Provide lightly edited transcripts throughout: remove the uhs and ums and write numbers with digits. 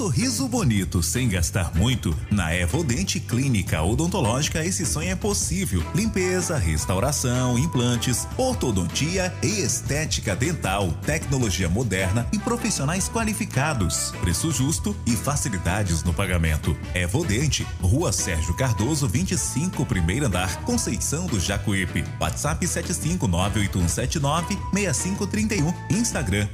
sorriso bonito sem gastar muito? Na Evodente Clínica Odontológica esse sonho é possível. Limpeza, restauração, implantes, ortodontia e estética dental, tecnologia moderna e profissionais qualificados. Preço justo e facilidades no pagamento. Evodente, Rua Sérgio Cardoso 25, primeiro andar, Conceição do Jacuípe. WhatsApp 75981796531. Instagram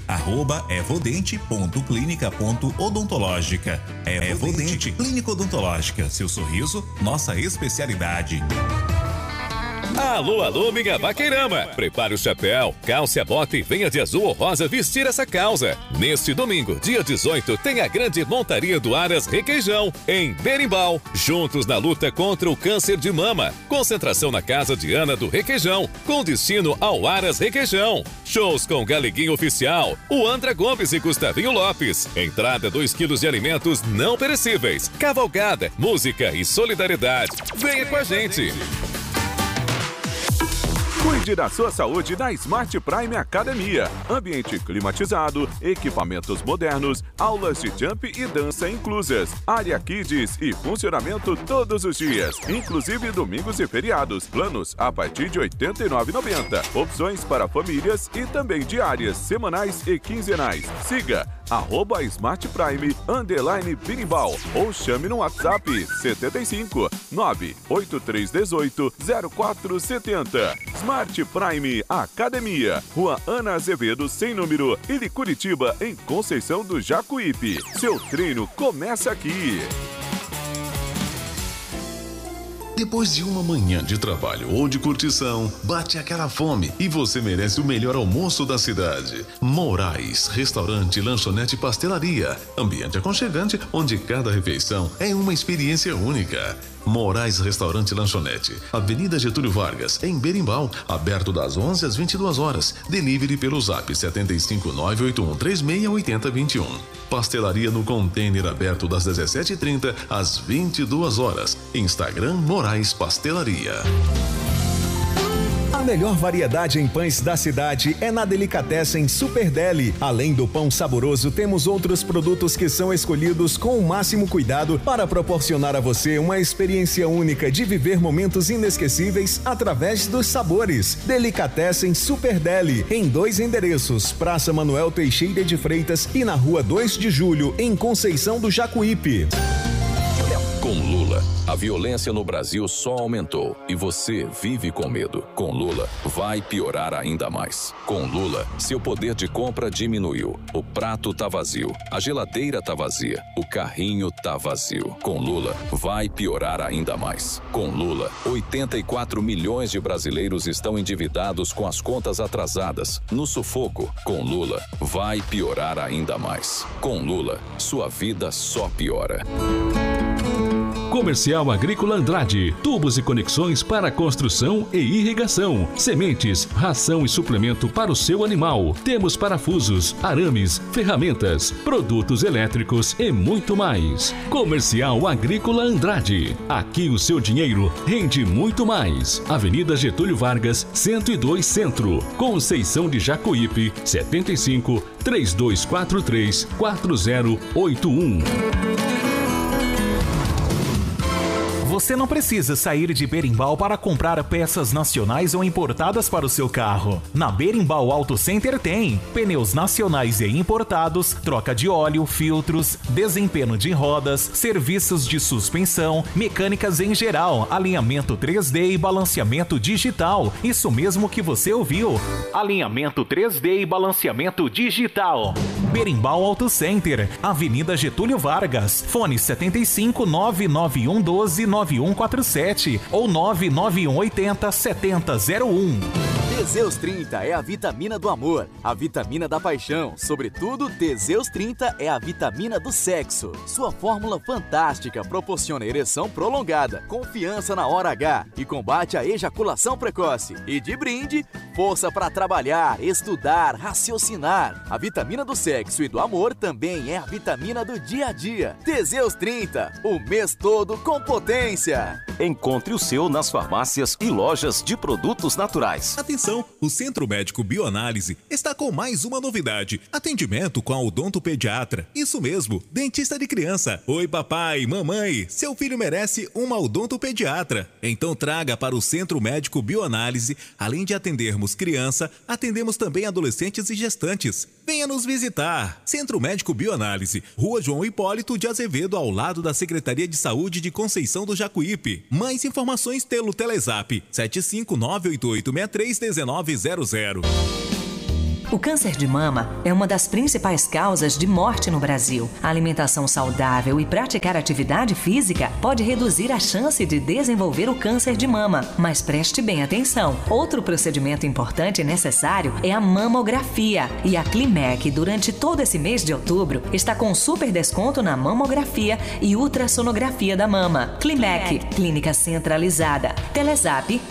@evodente.clinica.odontológica. Evodente Clínica Odontológica. Seu sorriso, nossa especialidade. Alô, alô, minha vaqueirama! Prepare o chapéu, calce a bota e venha de azul ou rosa vestir essa causa. Neste domingo, dia 18, tem a grande montaria do Aras Requeijão, em Berimbau. Juntos na luta contra o câncer de mama. Concentração na casa de Ana do Requeijão, com destino ao Aras Requeijão. Shows com Galeguinho Oficial, o Andra Gomes e Gustavinho Lopes. Entrada 2 quilos de alimentos não perecíveis. Cavalgada, música e solidariedade. Venha com a gente! Cuide da sua saúde na Smart Prime Academia. Ambiente climatizado, equipamentos modernos, aulas de jump e dança inclusas, área kids e funcionamento todos os dias, inclusive domingos e feriados. Planos a partir de R$ 89,90. Opções para famílias e também diárias, semanais e quinzenais. Siga @Smart Prime _Birimbau ou chame no WhatsApp 75 98318 0470. Smart Prime Academia, Rua Ana Azevedo, sem número, Ilha Curitiba, em Conceição do Jacuípe. Seu treino começa aqui. Depois de uma manhã de trabalho ou de curtição, bate aquela fome e você merece o melhor almoço da cidade. Moraes, restaurante, lanchonete e pastelaria. Ambiente aconchegante onde cada refeição é uma experiência única. Moraes Restaurante e Lanchonete, Avenida Getúlio Vargas, em Berimbau, aberto das 11 às 22 horas. Delivery pelo Zap 75981368021. Pastelaria no container aberto das 17h30 às 22 horas. Instagram Moraes Pastelaria. A melhor variedade em pães da cidade é na Delicatessen Super Deli. Além do pão saboroso, temos outros produtos que são escolhidos com o máximo cuidado para proporcionar a você uma experiência única de viver momentos inesquecíveis através dos sabores. Delicatessen Super Deli, em 2 endereços, Praça Manuel Teixeira de Freitas e na Rua 2 de Julho, em Conceição do Jacuípe. Com Lula, a violência no Brasil só aumentou e você vive com medo. Com Lula, vai piorar ainda mais. Com Lula, seu poder de compra diminuiu. O prato tá vazio, a geladeira tá vazia, o carrinho tá vazio. Com Lula, vai piorar ainda mais. Com Lula, 84 milhões de brasileiros estão endividados com as contas atrasadas, no sufoco. Com Lula, vai piorar ainda mais. Com Lula, sua vida só piora. Comercial Agrícola Andrade, tubos e conexões para construção e irrigação, sementes, ração e suplemento para o seu animal. Temos parafusos, arames, ferramentas, produtos elétricos e muito mais. Comercial Agrícola Andrade, aqui o seu dinheiro rende muito mais. Avenida Getúlio Vargas, 102 Centro, Conceição de Jacuípe, 75 3243 4081. Você não precisa sair de Berimbau para comprar peças nacionais ou importadas para o seu carro. Na Berimbau Auto Center tem pneus nacionais e importados, troca de óleo, filtros, desempenho de rodas, serviços de suspensão, mecânicas em geral, alinhamento 3D e balanceamento digital. Isso mesmo que você ouviu. Alinhamento 3D e balanceamento digital. Berimbau Auto Center, Avenida Getúlio Vargas, fone 75 99112 9147 ou 99180 7001. Teseus 30 é a vitamina do amor, a vitamina da paixão. Sobretudo, Teseus 30 é a vitamina do sexo. Sua fórmula fantástica proporciona ereção prolongada, confiança na hora H e combate a ejaculação precoce. E de brinde, força para trabalhar, estudar, raciocinar. A vitamina do sexo e do amor também é a vitamina do dia a dia. Teseus 30, o mês todo com potência. Encontre o seu nas farmácias e lojas de produtos naturais. Atenção, o Centro Médico Bioanálise está com mais uma novidade. Atendimento com a odontopediatra. Isso mesmo, dentista de criança. Oi papai, mamãe, seu filho merece uma odontopediatra. Então traga para o Centro Médico Bioanálise. Além de atendermos criança, atendemos também adolescentes e gestantes. Venha nos visitar. Centro Médico Bioanálise, Rua João Hipólito de Azevedo, ao lado da Secretaria de Saúde de Conceição do Jacuípe. Mais informações pelo Telezap 75988631900. O câncer de mama é uma das principais causas de morte no Brasil. A alimentação saudável e praticar atividade física pode reduzir a chance de desenvolver o câncer de mama. Mas preste bem atenção. Outro procedimento importante e necessário é a mamografia. E a Climec, durante todo esse mês de outubro, está com super desconto na mamografia e ultrassonografia da mama. Climec, clínica centralizada. Telezap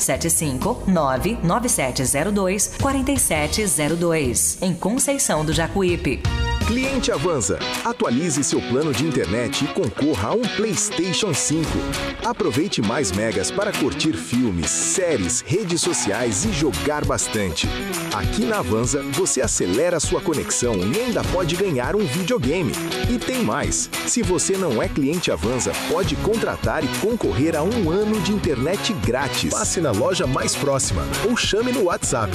75997024702. Em Conceição do Jacuípe. Cliente Avanza, atualize seu plano de internet e concorra a um PlayStation 5. Aproveite mais megas para curtir filmes, séries, redes sociais e jogar bastante. Aqui na Avanza, você acelera sua conexão e ainda pode ganhar um videogame. E tem mais, se você não é cliente Avanza, pode contratar e concorrer a 1 ano de internet grátis. Passe na loja mais próxima ou chame no WhatsApp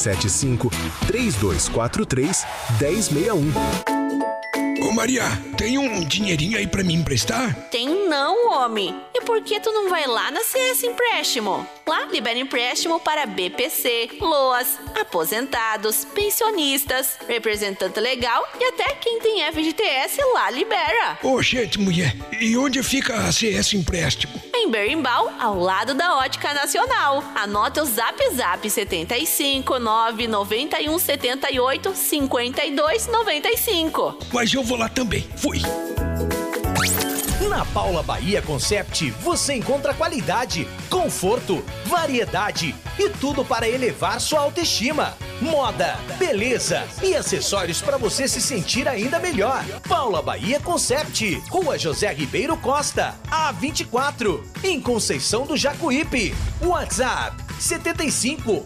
75-3243-1061. Ô Maria, tem um dinheirinho aí pra me emprestar? Tem não, homem. E por que tu não vai lá na CS Empréstimo? Lá libera empréstimo para BPC, LOAS, aposentados, pensionistas, representante legal e até quem tem FGTS lá libera. Ô, gente, mulher, e onde fica a CS Empréstimo? Em Berimbau, ao lado da Ótica Nacional. Anota o Zap 75991785295. Mas eu vou lá também. Fui. Na Paula Bahia Concept, você encontra qualidade, conforto, variedade e tudo para elevar sua autoestima. Moda, beleza e acessórios para você se sentir ainda melhor. Paula Bahia Concept, Rua José Ribeiro Costa, A24, em Conceição do Jacuípe. WhatsApp 75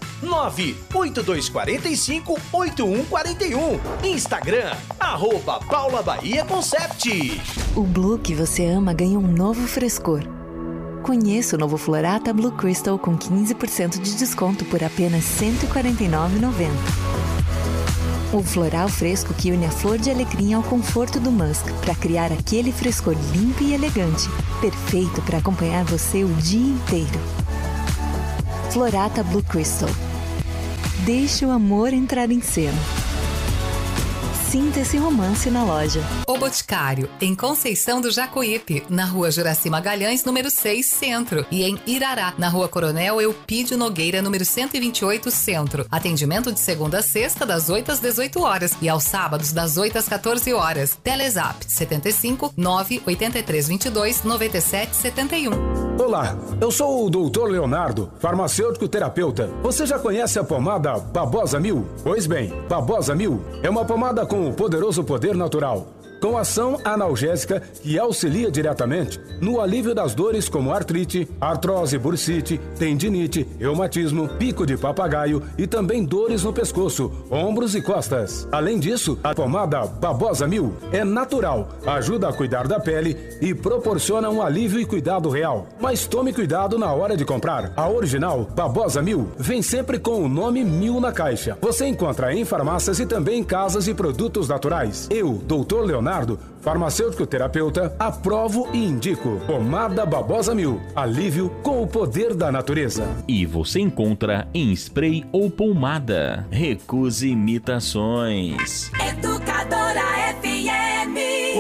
98245 8141. Instagram @Paula Bahia Concept. O Blue que você ama ganha um novo frescor. Conheça o novo Florata Blue Crystal com 15% de desconto por apenas R$ 149,90. O floral fresco que une a flor de alecrim ao conforto do musk para criar aquele frescor limpo e elegante, perfeito para acompanhar você o dia inteiro. Florata Blue Crystal. Deixe o amor entrar em cena. Sinta esse romance na loja. O Boticário, em Conceição do Jacuípe, na Rua Juraci Magalhães, número 6, Centro. E em Irará, na Rua Coronel Eupídio Nogueira, número 128, Centro. Atendimento de segunda a sexta, das 8 às 18 horas. E aos sábados, das 8 às 14 horas. Telezap 75 98322 9771. Olá, eu sou o Dr. Leonardo, farmacêutico terapeuta. Você já conhece a pomada Babosa 1000? Pois bem, Babosa 1000 é uma pomada com o poderoso poder natural, com ação analgésica que auxilia diretamente no alívio das dores como artrite, artrose, bursite, tendinite, reumatismo, pico de papagaio e também dores no pescoço, ombros e costas. Além disso, a pomada Babosa 1000 é natural, ajuda a cuidar da pele e proporciona um alívio e cuidado real. Mas tome cuidado na hora de comprar. A original Babosa 1000 vem sempre com o nome 1000 na caixa. Você encontra em farmácias e também em casas de produtos naturais. Eu, Dr. Leonardo, farmacêutico terapeuta, aprovo e indico pomada Babosa 1000, alívio com o poder da natureza. E você encontra em spray ou pomada. Recuse imitações. Educadora FM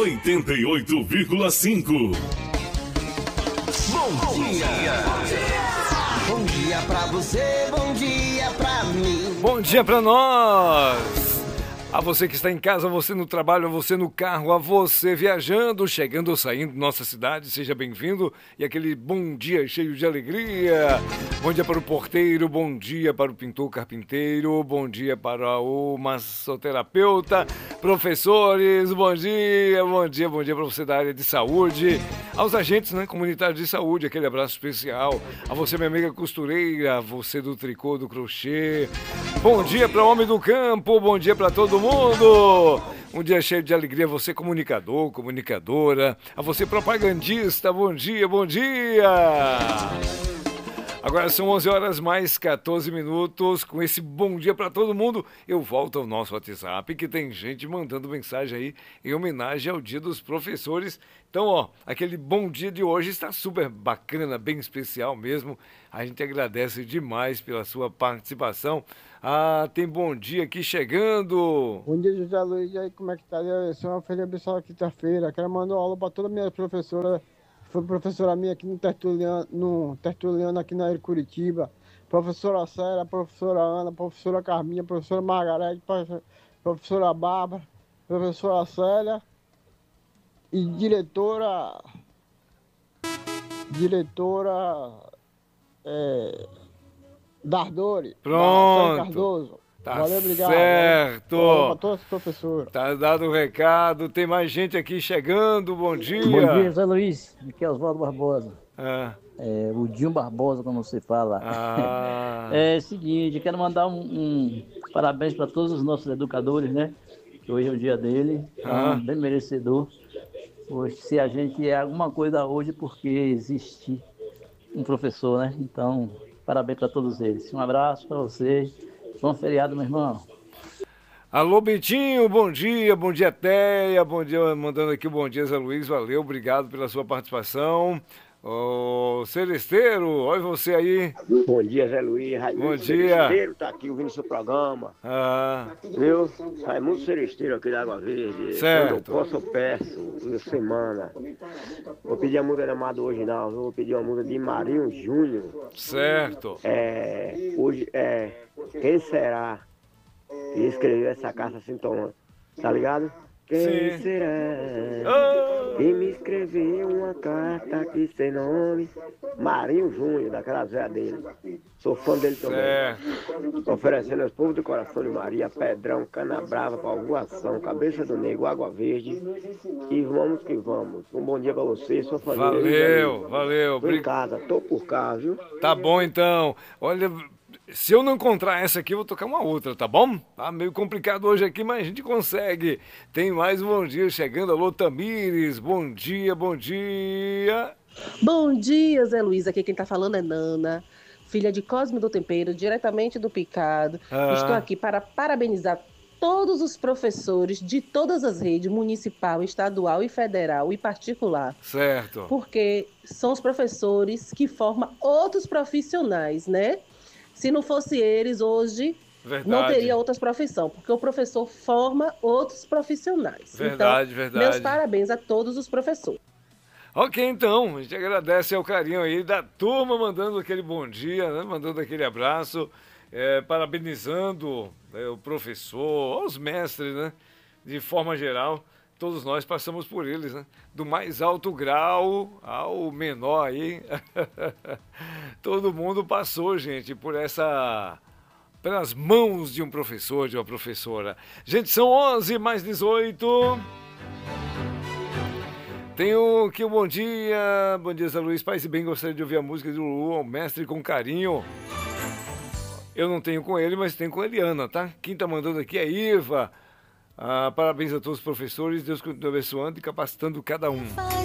88,5. Bom dia. Bom dia pra você, bom dia pra mim. Bom dia pra nós. A você que está em casa, a você no trabalho, a você no carro, a você viajando, chegando ou saindo da nossa cidade, seja bem-vindo. E aquele bom dia cheio de alegria. Bom dia para o porteiro, bom dia para o pintor carpinteiro, bom dia para o massoterapeuta, professores, bom dia para você da área de saúde, aos agentes, né, comunitários de saúde, aquele abraço especial. A você, minha amiga costureira, a você do tricô, do crochê. Bom dia para o homem do campo, bom dia para todo mundo. Um dia cheio de alegria, você comunicador, comunicadora, a você propagandista, bom dia, bom dia. Agora são 11 horas mais 14 minutos, com esse bom dia para todo mundo, eu volto ao nosso WhatsApp, que tem gente mandando mensagem aí em homenagem ao Dia dos Professores. Então, ó, aquele bom dia de hoje está super bacana, bem especial mesmo. A gente agradece demais pela sua participação. Ah, tem bom dia aqui chegando. Bom dia, José Luiz. E aí, como é que tá? Eu sou uma feliz abençoada quinta-feira. Quero mandar uma aula para toda a minha professora. Foi professora minha aqui no Tertuliano aqui na Curitiba. Professora Célia, professora Ana, professora Carminha, professora Margarete, professora Bárbara, professora Célia e diretora Dardori. Pronto. Cardoso. Tá valeu, obrigado. Certo. Para todos os professores. Tá dado o recado. Tem mais gente aqui chegando. Bom dia. Bom dia, Zé Luiz. Aqui é Oswaldo Barbosa. O Dinho Barbosa, como você fala. É o seguinte, quero mandar um parabéns para todos os nossos educadores, né? Que hoje é o dia dele. Bem merecedor. Hoje, se a gente é alguma coisa hoje, porque existe um professor, né? Então, parabéns para todos eles. Um abraço para vocês. Bom feriado, meu irmão. Alô, Betinho, bom dia, Teia, bom dia, mandando aqui o bom dia, Zé Luiz, valeu, obrigado pela sua participação. Ô, Celesteiro, olha você aí. Bom dia, Zé Luiz. Raimundo bom dia. Celesteiro tá aqui ouvindo seu programa. Viu? Raimundo Celesteiro aqui da Água Verde. Certo. Quando eu posso, eu peço, toda semana. Vou pedir a música da Amado hoje, não. Vou pedir uma música de Marinho Júnior. Certo. Hoje quem será que escreveu essa carta assim, toma? Tá ligado? Quem será que me escreveu uma carta aqui sem nome? Marinho Júnior, daquela véia dele. Sou fã dele também. Oferecendo aos povos do coração de Maria, Pedrão, Cana Brava, Palvoação, Cabeça do Negro, Água Verde. E vamos que vamos. Um bom dia pra você e sua família. Valeu. Tô em casa, tô por cá, viu? Tá bom então. Olha, se eu não encontrar essa aqui, eu vou tocar uma outra, tá bom? Tá meio complicado hoje aqui, mas a gente consegue. Tem mais um bom dia chegando. Alô, Tamires, bom dia. Bom dia, Zé Luiz. Aqui quem tá falando é Nana, filha de Cosme do Tempero, diretamente do Picado. Estou aqui para parabenizar todos os professores de todas as redes, municipal, estadual e federal e particular. Certo. Porque são os professores que formam outros profissionais, né? Se não fosse eles, hoje não teria outras profissões, porque o professor forma outros profissionais. Verdade. Meus parabéns a todos os professores. Ok, então, a gente agradece ao carinho aí da turma, mandando aquele bom dia, né? Mandando aquele abraço, parabenizando o professor, os mestres, né? De forma geral, todos nós passamos por eles, né? Do mais alto grau ao menor aí. Todo mundo passou, gente, pelas mãos de um professor, de uma professora. Gente, são 11 mais 18. Tenho aqui um bom dia, Zé Luiz. Paz e bem, gostaria de ouvir a música do Lulu, ao mestre com carinho. Eu não tenho com ele, mas tenho com a Eliana, tá? Quem tá mandando aqui é Iva. Parabéns a todos os professores, Deus continue abençoando e capacitando cada um.